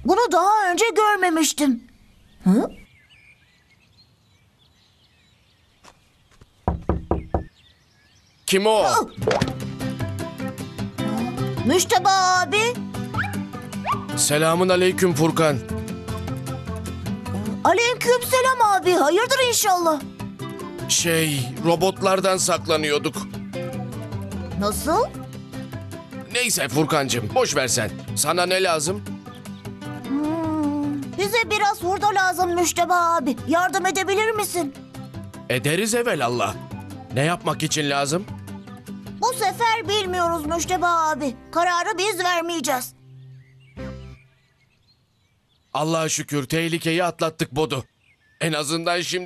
Bunu daha önce görmemiştim. Hı? Kim o? Müşteba abi. Selamun aleyküm Furkan. Aleykümselam abi. Hayırdır inşallah. Robotlardan saklanıyorduk. Nasıl? Neyse Furkancığım, boş ver sen. Sana ne lazım? Bize biraz hurda lazım Müşteba abi. Yardım edebilir misin? Ederiz evelallah. Ne yapmak için lazım? Bu sefer bilmiyoruz Müşteba abi. Kararı biz vermeyeceğiz. Allah'a şükür tehlikeyi atlattık Bodu. En azından şimdi